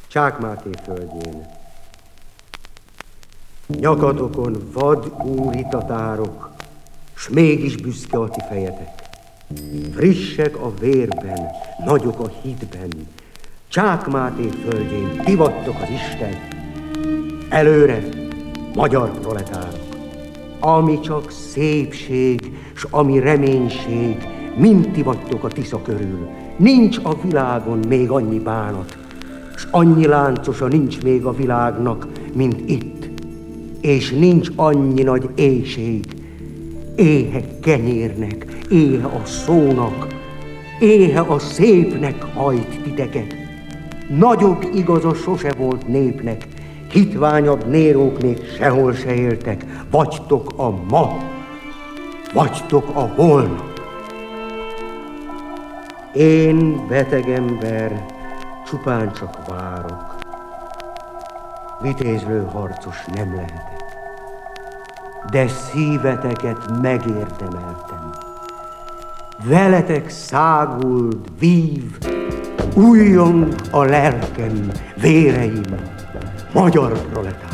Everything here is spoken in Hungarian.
Csák Máté földjén. Nyakatokon vad úri tatárok, s mégis büszke a ti fejetek. Frissek a vérben, nagyok a hitben, Csák Máté földjén ti vagytok az Isten. Előre, magyar proletárok! Ami csak szépség, s ami reménység, mind ti vagytok a Tisza körül. Nincs a világon még annyi bánat, s annyi láncosa nincs még a világnak, mint itt. És nincs annyi nagy éhség, éhe kenyérnek, éhe a szónak, éhe a szépnek hajt titeket. Nagyobb igaza sose volt népnek, hitványabb nérók még sehol se éltek. Vagytok a ma, vagytok a holnap. Én, beteg ember, csupán csak várok. Vitézlő harcos nem lehetek, de szíveteket megérdemeltem. Veletek száguld, vív, újjong a lelkem, véreim, magyar proletár.